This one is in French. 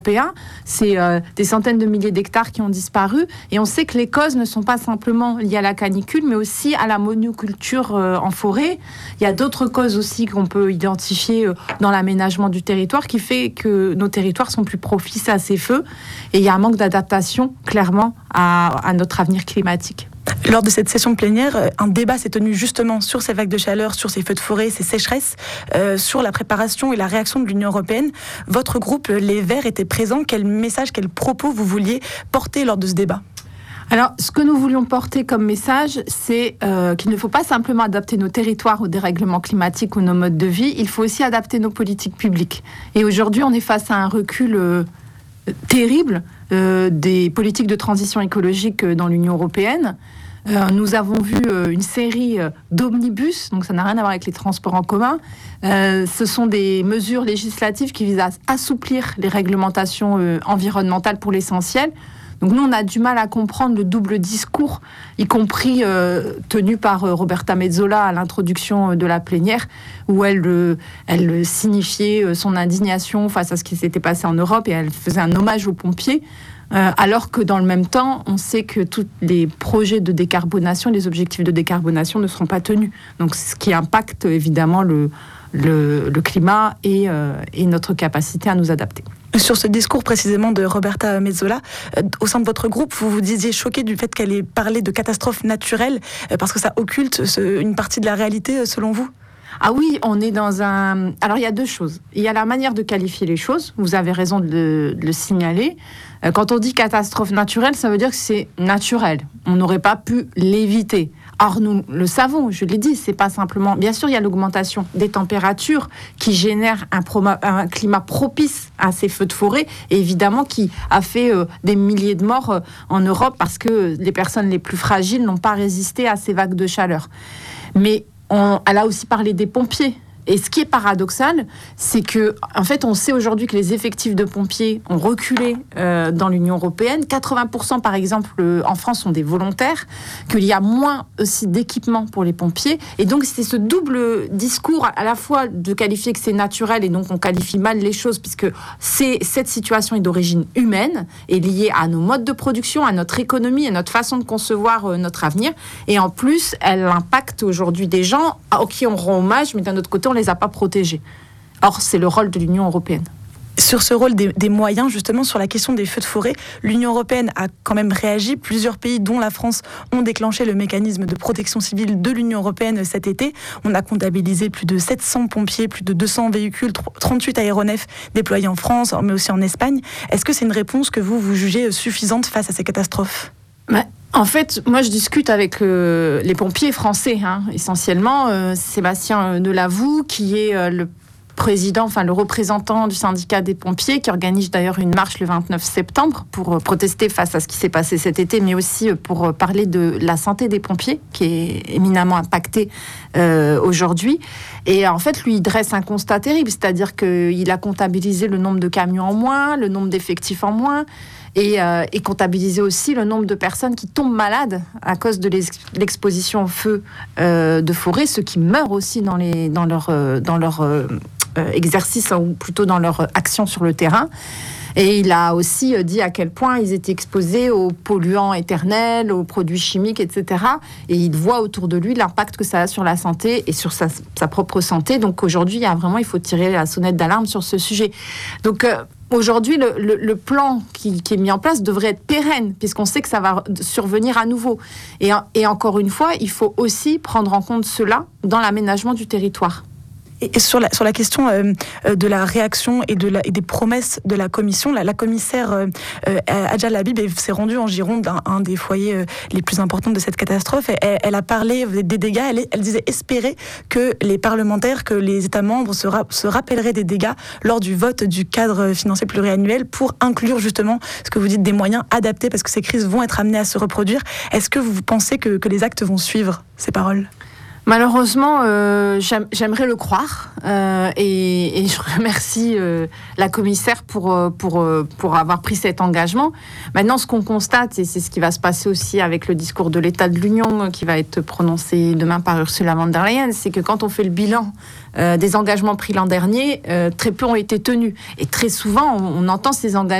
C'est des centaines de milliers d'hectares qui ont disparu. Et on sait que les causes ne sont pas simplement liées à la canicule, mais aussi à la monoculture en forêt. Il y a d'autres causes aussi qu'on peut identifier dans l'aménagement du territoire qui fait que nos territoires sont plus propices à ces feux. Et il y a un manque d'adaptation, clairement, à notre avenir climatique. Lors de cette session plénière, un débat s'est tenu justement sur ces vagues de chaleur, sur ces feux de forêt, ces sécheresses, sur la préparation et la réaction de l'Union européenne. Votre groupe, les Verts, était présent. Quel message, quels propos vous vouliez porter lors de ce débat ? Alors, ce que nous voulions porter comme message, c'est qu'il ne faut pas simplement adapter nos territoires au dérèglement climatique ou nos modes de vie, il faut aussi adapter nos politiques publiques. Et aujourd'hui, on est face à un recul terrible des politiques de transition écologique dans l'Union européenne. Nous avons vu une série d'omnibus, donc ça n'a rien à voir avec les transports en commun. Ce sont des mesures législatives qui visent à assouplir les réglementations environnementales pour l'essentiel. Donc nous, on a du mal à comprendre le double discours, y compris tenu par Roberta Metsola à l'introduction de la plénière, où elle signifiait son indignation face à ce qui s'était passé en Europe et elle faisait un hommage aux pompiers. Alors que dans le même temps, on sait que tous les projets de décarbonation, les objectifs de décarbonation ne seront pas tenus. Donc, ce qui impacte évidemment le climat et notre capacité à nous adapter. Sur ce discours précisément de Roberta Metsola, au sein de votre groupe, vous vous disiez choqué du fait qu'elle ait parlé de catastrophes naturelles, parce que ça occulte une partie de la réalité, selon vous ? Ah oui, on est dans un... Alors, il y a deux choses. Il y a la manière de qualifier les choses. Vous avez raison de le signaler. Quand on dit catastrophe naturelle, ça veut dire que c'est naturel. On n'aurait pas pu l'éviter. Or, nous le savons, je l'ai dit, c'est pas simplement... Bien sûr, il y a l'augmentation des températures qui génère un climat propice à ces feux de forêt, et évidemment qui a fait des milliers de morts en Europe parce que les personnes les plus fragiles n'ont pas résisté à ces vagues de chaleur. Mais elle a aussi parlé des pompiers. Et ce qui est paradoxal, c'est que, en fait, on sait aujourd'hui que les effectifs de pompiers ont reculé dans l'Union européenne. 80%, par exemple, en France, sont des volontaires, qu'il y a moins aussi d'équipements pour les pompiers. Et donc, c'est ce double discours, à la fois de qualifier que c'est naturel, et donc on qualifie mal les choses, puisque cette situation est d'origine humaine, et liée à nos modes de production, à notre économie, à notre façon de concevoir notre avenir. Et en plus, elle impacte aujourd'hui des gens à qui on rend hommage, mais d'un autre côté, on ne les a pas protégés. Or, c'est le rôle de l'Union européenne. Sur ce rôle des moyens, justement, sur la question des feux de forêt, l'Union européenne a quand même réagi. Plusieurs pays, dont la France, ont déclenché le mécanisme de protection civile de l'Union européenne cet été. On a comptabilisé plus de 700 pompiers, plus de 200 véhicules, 38 aéronefs déployés en France, mais aussi en Espagne. Est-ce que c'est une réponse que vous jugez suffisante face à ces catastrophes ? En fait, moi, je discute avec les pompiers français, essentiellement. Sébastien Delavoux, qui est le représentant du syndicat des pompiers, qui organise d'ailleurs une marche le 29 septembre pour protester face à ce qui s'est passé cet été, mais aussi pour parler de la santé des pompiers, qui est éminemment impactée aujourd'hui. Et en fait, lui, il dresse un constat terrible, c'est-à-dire qu'il a comptabilisé le nombre de camions en moins, le nombre d'effectifs en moins, et comptabiliser aussi le nombre de personnes qui tombent malades à cause de l'exposition au feu de forêt, ceux qui meurent aussi dans leur exercice, ou plutôt dans leur action sur le terrain. Et il a aussi dit à quel point ils étaient exposés aux polluants éternels, aux produits chimiques, etc. Et il voit autour de lui l'impact que ça a sur la santé et sur sa propre santé. Donc aujourd'hui, il faut tirer la sonnette d'alarme sur ce sujet. Donc aujourd'hui, le plan qui est mis en place devrait être pérenne, puisqu'on sait que ça va survenir à nouveau. Et encore une fois, il faut aussi prendre en compte cela dans l'aménagement du territoire. Et sur la question de la réaction et des promesses de la Commission, la commissaire Adja Habib s'est rendue en Gironde, un des foyers les plus importants de cette catastrophe. Et elle a parlé des dégâts. Elle disait espérer que les parlementaires, que les États membres se rappelleraient des dégâts lors du vote du cadre financier pluriannuel pour inclure justement ce que vous dites, des moyens adaptés, parce que ces crises vont être amenées à se reproduire. Est-ce que vous pensez que les actes vont suivre ces paroles ? Malheureusement, j'aimerais le croire et je remercie la commissaire pour avoir pris cet engagement. Maintenant, ce qu'on constate, et c'est ce qui va se passer aussi avec le discours de l'État de l'Union qui va être prononcé demain par Ursula von der Leyen, c'est que quand on fait le bilan des engagements pris l'an dernier, très peu ont été tenus. Et très souvent, on entend ces engagements